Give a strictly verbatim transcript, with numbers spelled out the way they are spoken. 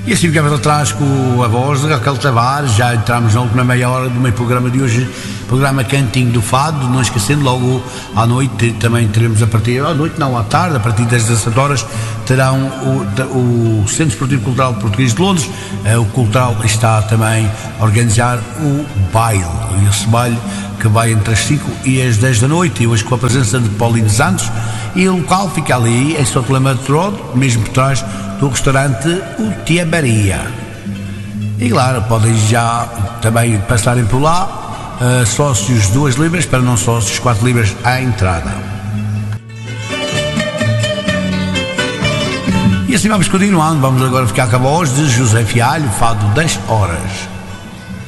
E assim ficamos atrás com a voz de Raquel Tavares. Já entramos na última meia hora do meu programa de hoje, programa Cantinho do Fado. Não esquecendo, logo à noite também teremos a partir, à noite não, à tarde, a partir das dezassete horas, terão o, o Centro Esportivo Cultural Português de Londres. O Cultural está também a organizar o baile, esse baile que vai entre as cinco e as dez da noite, e hoje com a presença de Paulinho Santos. E o local fica ali, em São Clemente Road, mesmo por trás do restaurante O Tia Maria. E claro, podem já também passarem por lá, uh, sócios duas libras, para não sócios quatro libras à entrada. E assim vamos continuando, vamos agora ficar com a voz de José Fialho, Fado das Horas.